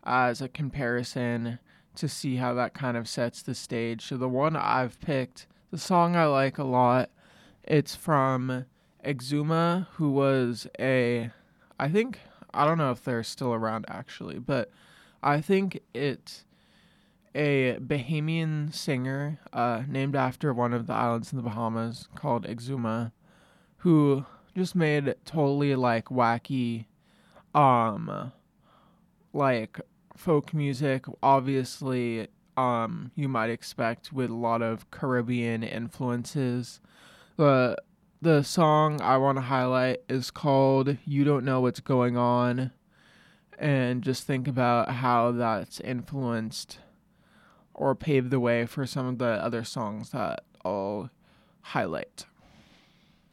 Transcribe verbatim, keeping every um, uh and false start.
as a comparison to see how that kind of sets the stage. So the one I've picked, the song I like a lot, it's from Exuma, who was a, I think, I don't know if they're still around actually, but I think it's a Bahamian singer uh, named after one of the islands in the Bahamas called Exuma, who just made totally like wacky, um, like folk music. Obviously, um, you might expect with a lot of Caribbean influences. The the song I want to highlight is called "You Don't Know What's Going On," and just think about how that's influenced or paved the way for some of the other songs that I'll highlight.